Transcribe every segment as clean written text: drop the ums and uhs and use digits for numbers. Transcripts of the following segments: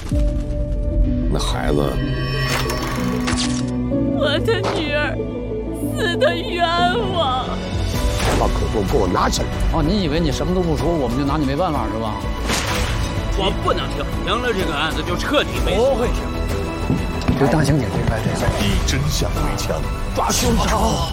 那孩子， 我的女儿死得冤枉。 把可颂给我拿起来！ 哦，你以为你什么都不说，我们就拿你没办法是吧？ 我不能停，停了这个案子就彻底没戏。 不会停。对大刑警这块这事， 以真相为枪， 抓凶手。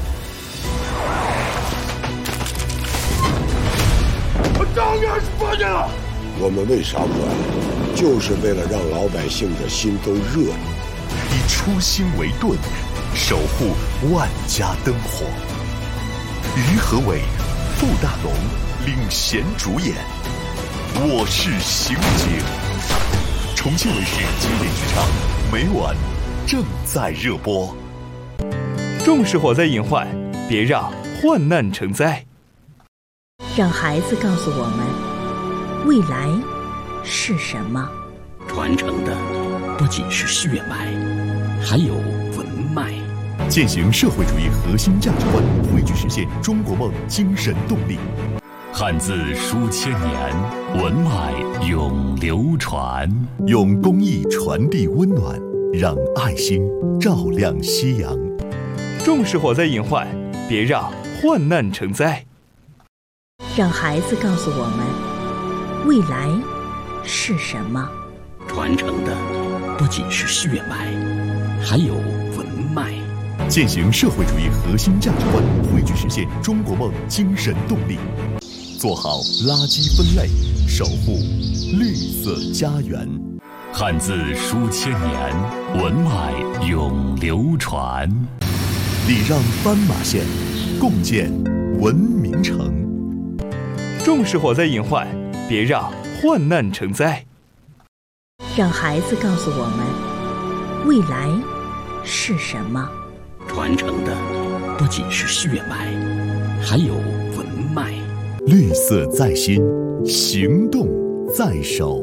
我当然是发现了。我们为啥管？就是为了让老百姓的心都热了。 以初心为盾，守护万家灯火。于和伟、傅大龙领衔主演，《我是刑警》。重庆卫视经典剧场，每晚正在热播。 重视火灾隐患，别让患难成灾。 让孩子告诉我们，未来是什么？ 传承的不仅是血脉，还有文脉。 践行社会主义核心价值观，汇聚实现中国梦精神动力。 汉字书千年，文脉永流传。 用公益传递温暖，让爱心照亮夕阳。 重视火灾隐患，别让患难成灾。 让孩子告诉我们，未来是什么？ 传承的不仅是血脉，还有文脉。 践行社会主义核心价值观，汇聚实现中国梦精神动力。做好垃圾分类，守护绿色家园。 汉字书千年，文脉永流传。 礼让斑马线，共建文明城。 重视火灾隐患，别让患难成灾。 让孩子告诉我们，未来是什么？ 传承的不仅是血脉，还有文脉。 绿色在心，行动在手。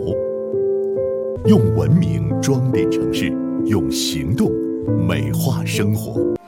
用文明装点城市，用行动美化生活。